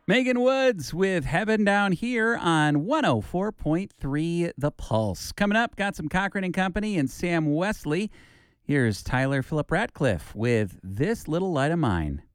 Megan Woods with Heaven Down Here on 104.3 The Pulse. Coming up, got some Cochran and Company and Sam Wesley. Here's Tyler Phillip Ratcliffe with This Little Light of Mine.